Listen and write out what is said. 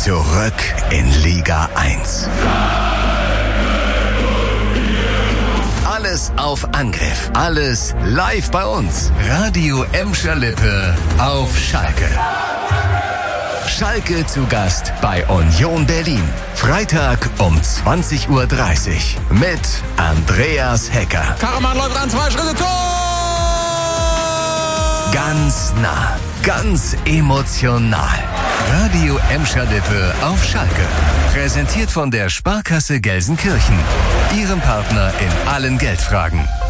Zurück in Liga 1. Alles auf Angriff. Alles live bei uns. Radio Emscher Lippe auf Schalke. Schalke zu Gast bei Union Berlin. Freitag um 20:30 Uhr mit Andreas Hecker. Karaman läuft an, 2 Schritte, Tor! Ganz nah, ganz emotional. Radio Emscher Lippe auf Schalke. Präsentiert von der Sparkasse Gelsenkirchen. Ihrem Partner in allen Geldfragen.